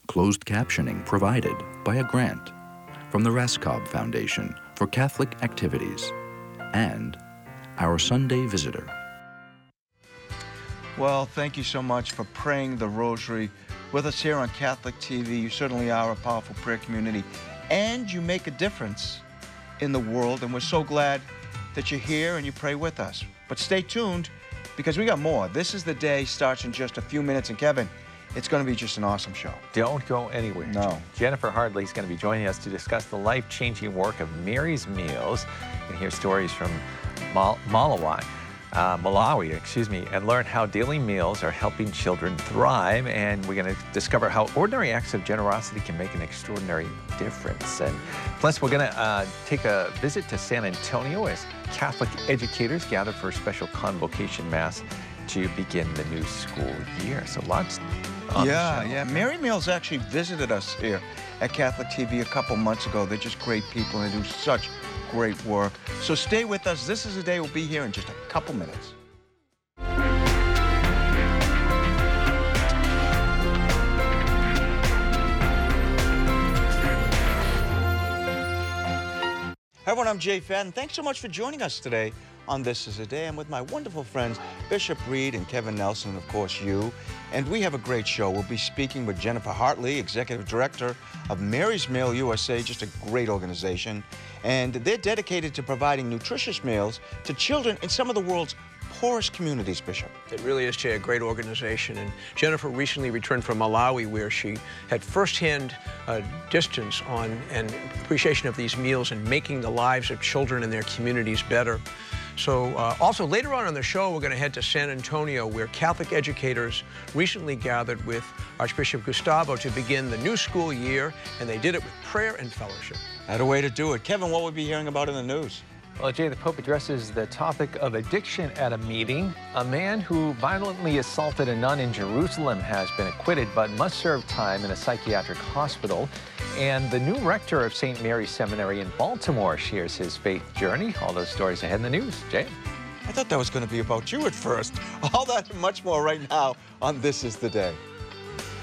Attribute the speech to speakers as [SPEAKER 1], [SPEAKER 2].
[SPEAKER 1] Closed captioning provided by a grant from the Raskob Foundation for Catholic Activities and our Sunday Visitor.
[SPEAKER 2] Well, thank you so much for praying the rosary with us here on Catholic TV. You certainly are a powerful prayer community, and you make a difference in the world, and we're so glad that you're here and you pray with us. But stay tuned, because we got more. This is the Day starts in just a few minutes, and Kevin, it's going to be just an awesome show.
[SPEAKER 3] Don't go anywhere.
[SPEAKER 2] No.
[SPEAKER 3] Jennifer Hartley is going to be joining us to discuss the life-changing work of Mary's Meals and hear stories from Malawi, and learn how daily meals are helping children thrive. And we're going to discover how ordinary acts of generosity can make an extraordinary difference. And plus, we're going to take a visit to San Antonio as Catholic educators gather for a special convocation mass to begin the new school year. So lots on the show.
[SPEAKER 2] Yeah. Mary Meals actually visited us here at Catholic TV a couple months ago. They're just great people and they do such great work. So stay with us. This is the Day. We'll be here in just a couple minutes. Hi everyone, I'm Jay Fadden. Thanks so much for joining us today on This Is a Day. I'm with my wonderful friends, Bishop Reed and Kevin Nelson, and of course you. And we have a great show. We'll be speaking with Jennifer Hartley, Executive Director of Mary's Meal USA, just a great organization. And they're dedicated to providing nutritious meals to children in some of the world's poorest communities, Bishop.
[SPEAKER 4] It really is, Jay, a great organization. And Jennifer recently returned from Malawi, where she had firsthand distance on and appreciation of these meals and making the lives of children in their communities better. So also later on the show, we're going to head to San Antonio, where Catholic educators recently gathered with Archbishop Gustavo to begin the new school year, and they did it with prayer and fellowship.
[SPEAKER 2] Had a way to do it. Kevin, what will we be hearing about in the news?
[SPEAKER 3] Well, Jay, the Pope addresses the topic of addiction at a meeting. A man who violently assaulted a nun in Jerusalem has been acquitted, but must serve time in a psychiatric hospital. And the new rector of St. Mary's Seminary in Baltimore shares his faith journey. All those stories ahead in the news. Jay?
[SPEAKER 2] I thought that was going to be about you at first. All that and much more right now on This Is the Day.